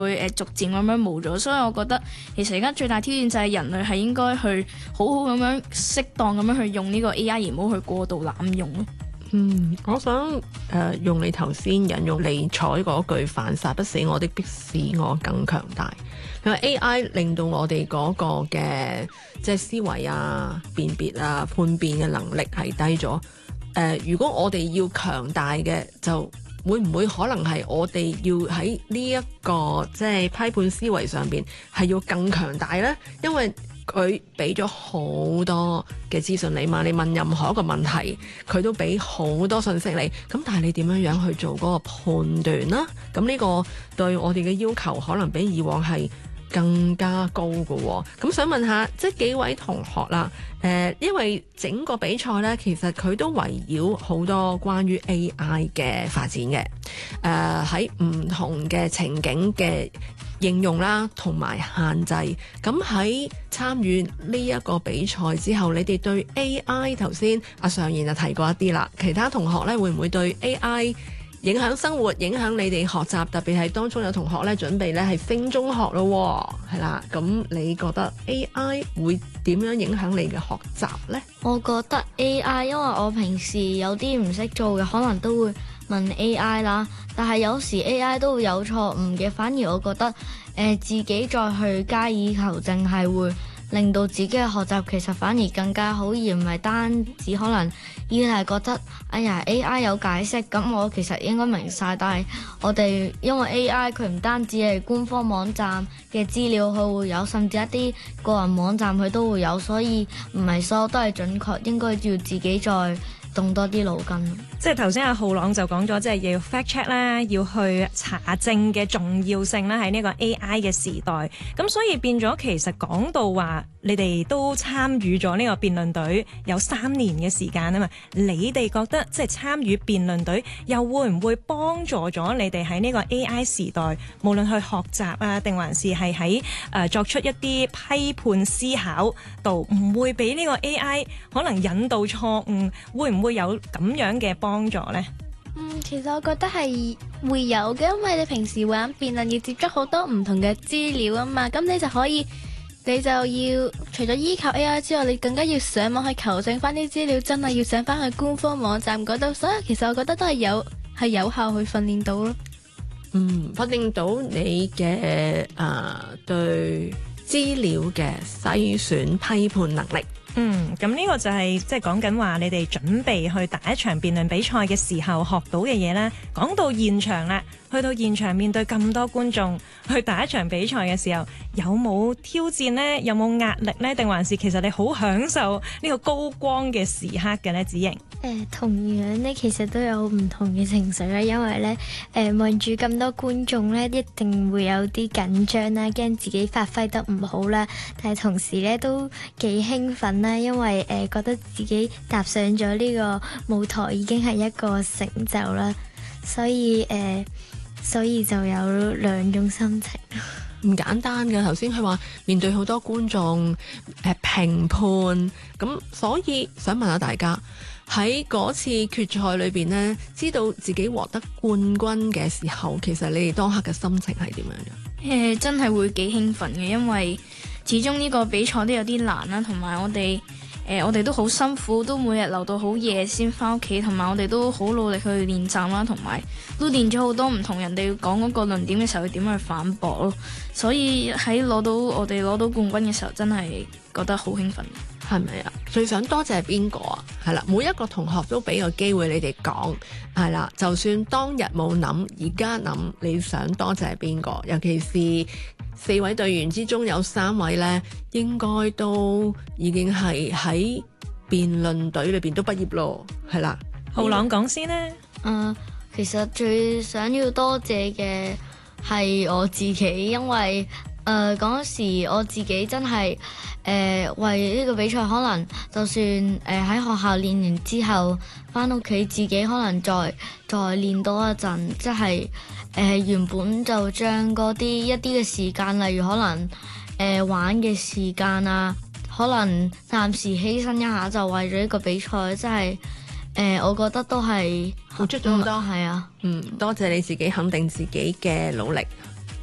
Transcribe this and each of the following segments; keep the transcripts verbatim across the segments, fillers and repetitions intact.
會誒逐漸咁樣冇咗，所以我覺得其實而家最大挑戰就係人類係應該去好好咁樣適當咁樣去用呢個 A I， 而唔好去過度濫用咯。 嗯，我想誒、呃、用你頭先引用尼采嗰句犯殺不死我的，迫使我更強大。因為 A I 令到我哋嗰個嘅即係思維啊、辨別啊、判別嘅能力係低咗。誒、呃，如果我哋要強大嘅，就會唔會可能係我哋要喺呢一個即係批判思維上邊係要更強大呢？因為佢俾咗好多嘅資訊你嘛，你問任何一個問題，佢都俾好多信息你。咁但係你點樣樣去做嗰個判斷啦？咁呢個對我哋嘅要求可能比以往係更加高㗎喎。咁想問下，即係幾位同學啦，誒、呃，因為整個比賽呢，其實佢都圍繞好多關於 A I 嘅發展嘅，誒喺唔同嘅情景嘅應用啦，同埋限制。咁喺參與呢一個比賽之後，你哋對 A I 頭先阿尚賢就提過一啲啦，其他同學咧會唔會對 A I 影響生活、影響你哋學習？特別係當中有同學咧準備咧係升中學咯，係啦。咁你覺得 A I 會點樣影響你嘅學習呢？ 我覺得 A I， 因為我平時有啲唔識做嘅，可能都會問 A I 啦。但係有時 A I 都會有錯誤嘅，反而我覺得誒、呃、自己再去加以求證係會令到自己嘅學習其實反而更加好，而唔係單止可能依係覺得哎呀 A I 有解釋，咁我其實應該明晒。但係我哋因為 A I 佢唔單止係官方網站嘅資料佢會有，甚至一啲個人網站佢都會有，所以唔係所有都係準確，應該要自己再動多啲腦筋。 即係頭先阿浩朗就講咗，即係要 fact check 啦，要去查證嘅重要性啦，喺呢個 A I 嘅時代。咁所以變咗，其實講到話，你哋都參與咗呢個辯論隊有三年嘅時間啊嘛。你哋覺得即係參與辯論隊，又會唔會幫助咗你哋喺呢個 A I 時代，無論去學習啊，定還是係喺誒作出一啲批判思考度，唔會俾呢個 A I 可能引導錯誤，會唔會有咁樣嘅幫幫助呢？ 嗯，其實我覺得係會有嘅，因為你平時玩辯論要接觸好多唔同嘅資料啊嘛，咁你就可以，你就要除咗依靠 A I 之外，你更加要上網去求證翻啲資料，真係要上翻去官方網站嗰度，所以其實我覺得都係有係有效去訓練到咯。 嗯，訓練到你嘅誒、呃、對資料嘅篩選批判能力。 嗯，咁呢個就係即係講緊話，你哋準備去打一場辯論比賽嘅時候學到嘅嘢啦。講到現場啦，去到現場面對咁多觀眾去打一場比賽嘅時候，有冇挑戰呢？有冇壓力呢？定還是其實你好享受呢個高光嘅時刻嘅呢？子瑩？ 誒、呃、同樣咧，其實都有唔同嘅情緒啦，因為咧誒望住咁多觀眾咧，一定會有啲緊張啦，驚自己發揮得唔好啦。但係同時咧都幾興奮啦，因為誒、呃、覺得自己踏上咗呢個舞台已經係一個成就啦，所以誒、呃、所以就有兩種心情。 唔簡單嘅，頭先佢話面對好多觀眾誒評判，咁所以想問下大家喺嗰次決賽裏邊呢，知道自己獲得冠軍嘅時候，其實你哋當刻嘅心情係點樣樣？ 誒、呃，真係會幾興奮嘅，因為始終呢個比賽都有啲難啦，同埋我哋誒、呃、我哋都好辛苦，都每日留到好夜先翻屋企，同埋我哋都好努力去練習啦，同埋都練咗好多唔同人哋講嗰個論點嘅時候，點樣去反駁咯。所以喺攞到我哋攞到冠軍嘅時候，真係覺得好興奮。 係咪啊？最想多謝邊個啊？係啦，每一個同學都俾個機會你哋講，係啦。就算當日冇諗，而家諗，你想多謝邊個？尤其是四位隊員之中有三位呢，應該都已經係喺辯論隊裏邊都畢業咯，係啦。 浩朗講先呢。 誒、呃，其實最想要多謝嘅係我自己，因為誒嗰、呃、時我自己真係誒、呃、為呢個比賽，可能就算誒喺、呃、學校練完之後，返屋企自己可能再再練多一陣，即係誒、呃、原本就將嗰啲一啲嘅時間，例如可能誒、呃、玩嘅時間啊，可能暫時犧牲一下，就為咗呢個比賽，即係誒我覺得都係付出咗好多。 係啊， 嗯，多謝你自己肯定自己嘅努力。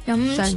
咁商業